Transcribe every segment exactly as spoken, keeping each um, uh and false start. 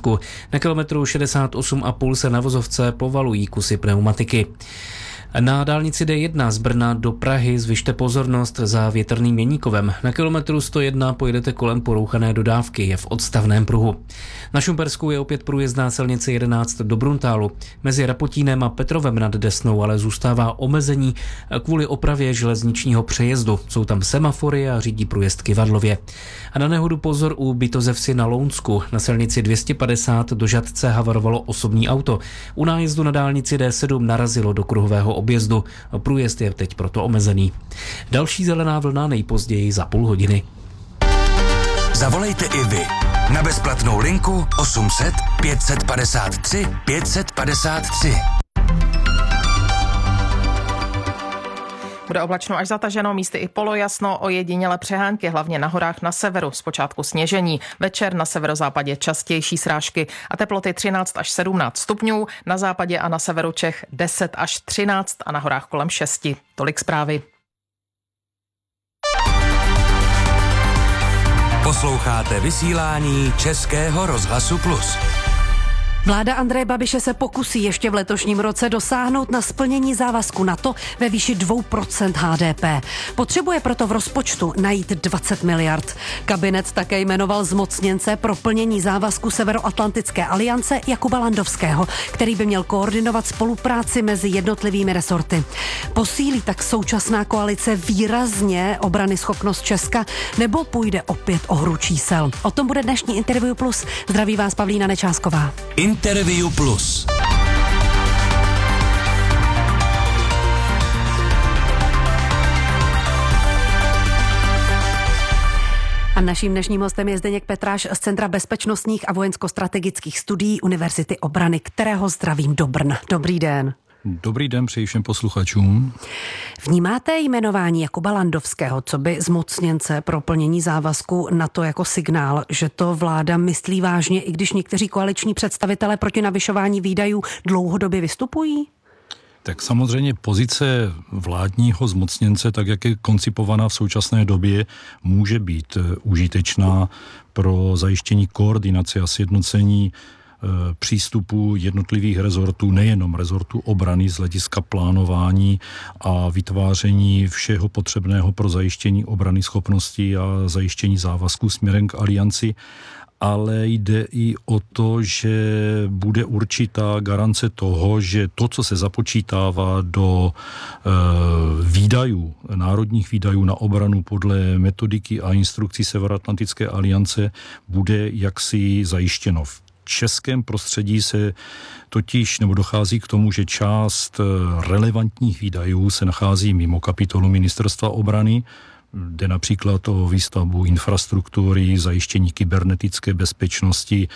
Rumunsku. Na kilometru šedesát osm a půl se na vozovce povalují kusy pneumatiky. Na dálnici D jedna z Brna do Prahy zvyšte pozornost za Větrným Měníkovem. Na kilometru sto jedna pojedete kolem porouchané dodávky, je v odstavném pruhu. Na Šumpersku je opět průjezdná silnice jedenáct do Bruntálu. Mezi Rapotínem a Petrovem nad Desnou ale zůstává omezení kvůli opravě železničního přejezdu. Jsou tam semafory a řídí průjezd Kyvadlově. A na nehodu pozor u Bitozevsi na Lounsku. Na silnici dvě stě padesát do Žatce havarovalo osobní auto. U nájezdu na dálnici D sedm narazilo do kruhového objezdu. Průjezd je teď proto omezený. Další zelená vlna nejpozději za půl hodiny. Zavolejte i vy na bezplatnou linku osm set pět set padesát tři pět set padesát tři. Bude oblačno až zataženo, místy i polojasno, ojediněle přehánky, hlavně na horách na severu, zpočátku sněžení. Večer na severozápadě častější srážky a teploty třináct až sedmnáct stupňů, na západě a na severu Čech deset až třináct a na horách kolem šesti. Tolik zprávy. Posloucháte vysílání Českého rozhlasu Plus. Vláda Andreje Babiše se pokusí ještě v letošním roce dosáhnout na splnění závazku NATO ve výši dvě procenta H D P. Potřebuje proto v rozpočtu najít dvacet miliard. Kabinet také jmenoval zmocněnce pro plnění závazku Severoatlantické aliance Jakuba Landovského, který by měl koordinovat spolupráci mezi jednotlivými resorty. Posílí tak současná koalice výrazně obranyschopnost Česka, nebo půjde opět o hru čísel? O tom bude dnešní Interview Plus. Zdraví vás Pavlína Nečásková. Interview Plus. A naším dnešním hostem je Zdeněk Petráš z Centra bezpečnostních a vojensko-strategických studií Univerzity obrany, kterého zdravím do Brna. Dobrý den. Dobrý den přeji všem posluchačům. Vnímáte jmenování Jakuba Landovského, co by zmocněnce pro plnění závazku NATO jako signál, že to vláda myslí vážně, i když někteří koaliční představitelé proti navyšování výdajů dlouhodobě vystupují? Tak samozřejmě pozice vládního zmocněnce, tak jak je koncipovaná v současné době, může být užitečná pro zajištění koordinace a sjednocení přístupu jednotlivých rezortů, nejenom rezortu obrany z hlediska plánování a vytváření všeho potřebného pro zajištění obrany schopností a zajištění závazků směrem k alianci, ale jde i o to, že bude určitá garance toho, že to, co se započítává do e, výdajů, národních výdajů na obranu podle metodiky a instrukcí Severoatlantické aliance, bude jaksi zajištěno. V českém prostředí se totiž, nebo dochází k tomu, že část relevantních výdajů se nachází mimo kapitolu Ministerstva obrany. Jde například o výstavbu infrastruktury, zajištění kybernetické bezpečnosti,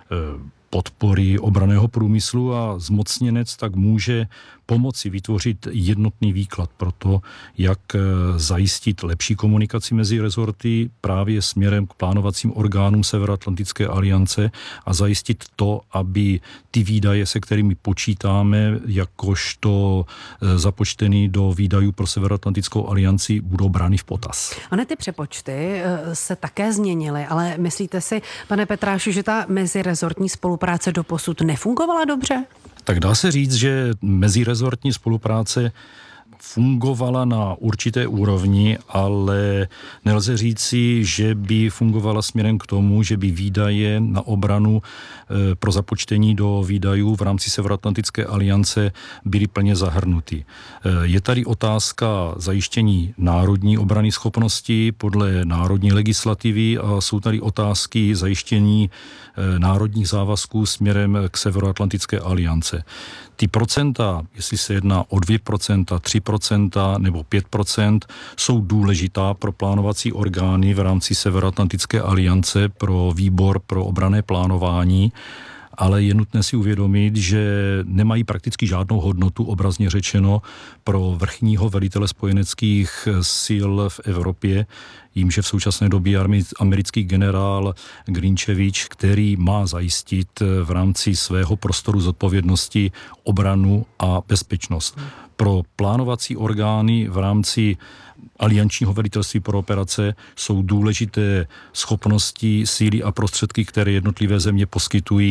podpory obranného průmyslu, a zmocněnec tak může pomoci vytvořit jednotný výklad pro to, jak zajistit lepší komunikaci mezi rezorty právě směrem k plánovacím orgánům Severoatlantické aliance a zajistit to, aby ty výdaje, se kterými počítáme, jakožto započtený do výdajů pro Severoatlantickou alianci, budou brány v potaz. Ony ty přepočty se také změnily, ale myslíte si, pane Petráši, že ta mezirezortní spolupráce doposud nefungovala dobře? Tak dá se říct, že mezirezortní spolupráce fungovala na určité úrovni, ale nelze říci, že by fungovala směrem k tomu, že by výdaje na obranu e, pro započtení do výdajů v rámci Severoatlantické aliance byly plně zahrnuty. E, je tady otázka zajištění národní obrany schopnosti podle národní legislativy a jsou tady otázky zajištění e, národních závazků směrem k Severoatlantické aliance. Ty procenta, jestli se jedná o dvě procenta, tři procenta nebo pět procent, jsou důležitá pro plánovací orgány v rámci Severoatlantické aliance pro výbor pro obranné plánování, ale je nutné si uvědomit, že nemají prakticky žádnou hodnotu, obrazně řečeno, pro vrchního velitele spojeneckých sil v Evropě, jímže v současné době americký generál Grinčevič, který má zajistit v rámci svého prostoru zodpovědnosti obranu a bezpečnost. Pro plánovací orgány v rámci aliančního velitelství pro operace jsou důležité schopnosti, síly a prostředky, které jednotlivé země poskytují